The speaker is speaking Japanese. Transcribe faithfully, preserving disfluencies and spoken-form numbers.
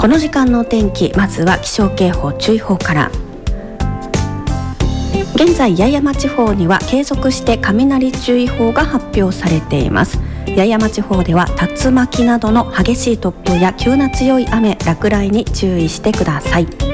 この時間のお天気、まずは気象警報注意報から。現在八重山地方には継続して雷注意報が発表されています。八重山地方では竜巻などの激しい突風や急な強い雨、落雷に注意してください。